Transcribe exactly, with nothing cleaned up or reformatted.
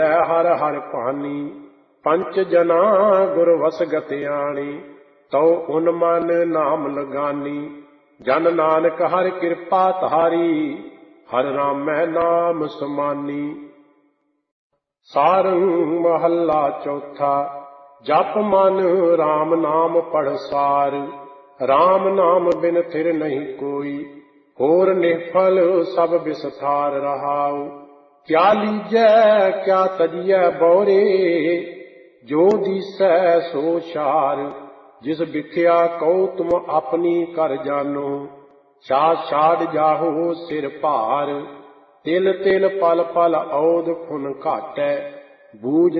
हर हर पानी। पंच जना गुर वसगत आणी, तो उन मन नाम लगानी। जन नानक हर कृपा तारी, हर रामै नाम समानी। सारंग महला चौथा। जप मन राम नाम पढ़सार, राम नाम बिन थिर नहीं कोई। होर निफल सब विस्तार रहाऊ। क्या लीजै क्या तजियै बौरे, जो दिसै सो शार। जिस बिख्या कहो तुम अपनी कर जानो, छाछ छाड़ जाहो सिर भार। तिल तिल पल पल औद खुन घाटै, बूझ